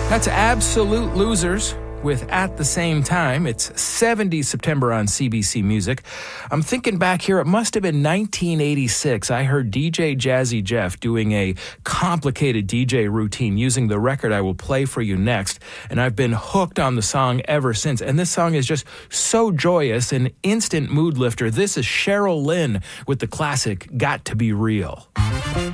That's Absolute Losers with At the Same Time. It's 70 September on CBC Music. I'm thinking back here, it must have been 1986. I heard DJ Jazzy Jeff doing a complicated DJ routine using the record I will play for you next, and I've been hooked on the song ever since. And this song is just so joyous, an instant mood lifter. This is Cheryl Lynn with the classic Got to Be Real.